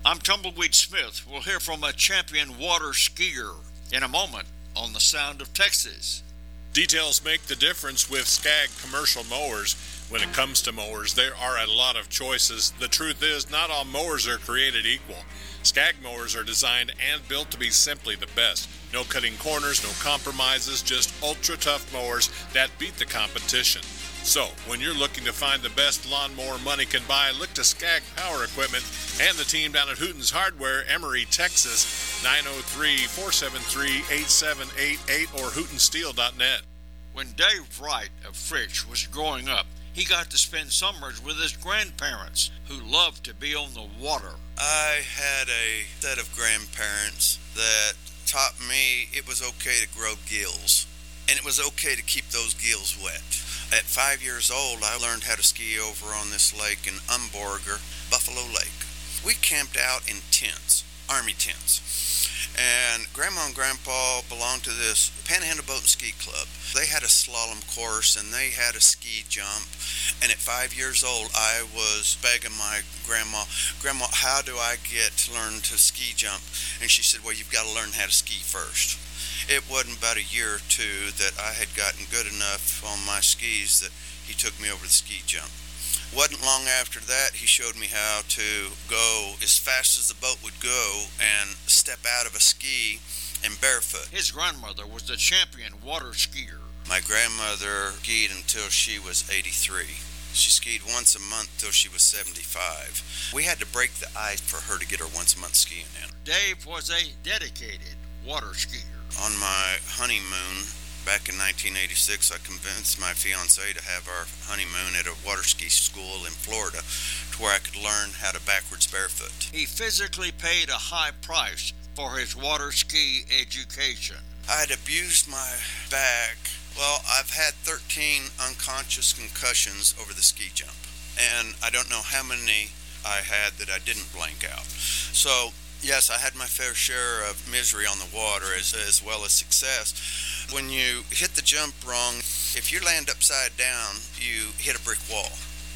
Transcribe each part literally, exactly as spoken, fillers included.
I'm Tumbleweed Smith. We'll hear from a champion water skier in a moment on The Sound of Texas. Details make the difference with Skag commercial mowers. When it comes to mowers, there are a lot of choices. The truth is, not all mowers are created equal. Skag mowers are designed and built to be simply the best. No cutting corners, no compromises, just ultra-tough mowers that beat the competition. So, when you're looking to find the best lawnmower money can buy, look to Skag Power Equipment and the team down at Hooten's Hardware, Emery, Texas, nine oh three, four seven three, eight seven eight eight or hooten steel dot net. When Dave Wright of Fritch was growing up, he got to spend summers with his grandparents, who loved to be on the water. I had a set of grandparents that taught me it was okay to grow gills, and it was okay to keep those gills wet. At five years old, I learned how to ski over on this lake in Umborger, Buffalo Lake. We camped out in tents, army tents. And Grandma and Grandpa belonged to this Panhandle Boat and Ski Club. They had a slalom course and they had a ski jump. And at five years old, I was begging my grandma, Grandma, how do I get to learn to ski jump? And she said, well, you've got to learn how to ski first. It wasn't about a year or two that I had gotten good enough on my skis that he took me over the ski jump. Wasn't long after that, he showed me how to go as fast as the boat would go and step out of a ski and barefoot. His grandmother was the champion water skier. My grandmother skied until she was eighty-three. She skied once a month till she was seventy-five. We had to break the ice for her to get her once a month skiing in. Dave was a dedicated water skier. On my honeymoon, back in nineteen eighty-six, I convinced my fiancée to have our honeymoon at a water ski school in Florida to where I could learn how to backwards barefoot. He physically paid a high price for his water ski education. I'd abused my back. Well, I've had thirteen unconscious concussions over the ski jump, and I don't know how many I had that I didn't blank out. So, yes, I had my fair share of misery on the water as, as well as success. When you hit the jump wrong, if you land upside down, you hit a brick wall.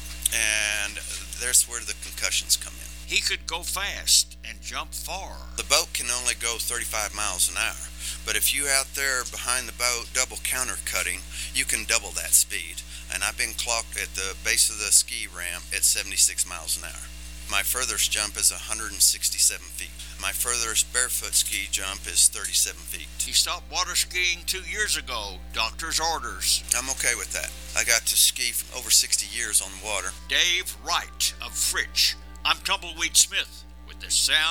And there's where the concussions come in. He could go fast and jump far. The boat can only go thirty-five miles an hour. But if you out there behind the boat double counter cutting, you can double that speed. And I've been clocked at the base of the ski ramp at seventy-six miles an hour. My furthest jump is one hundred sixty-seven feet. My furthest barefoot ski jump is thirty-seven feet. He stopped water skiing two years ago. Doctor's orders. I'm okay with that. I got to ski for over sixty years on the water. Dave Wright of Fritch. I'm Tumbleweed Smith with The Sound